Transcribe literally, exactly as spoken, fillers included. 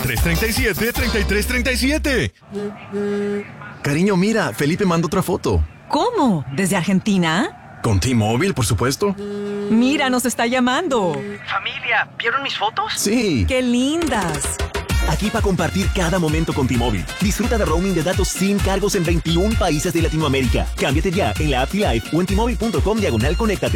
tres treinta y siete, treinta y tres treinta y siete. Cariño, mira, Felipe mandó otra foto. ¿Cómo? ¿Desde Argentina? Con T-Mobile, por supuesto. Mira, nos está llamando. Familia, ¿vieron mis fotos? Sí. ¡Qué lindas! Aquí para compartir cada momento con T-Mobile. Disfruta de roaming de datos sin cargos en veintiún países de Latinoamérica. Cámbiate ya en la app T-Life o en T-Mobile punto com diagonal conéctate.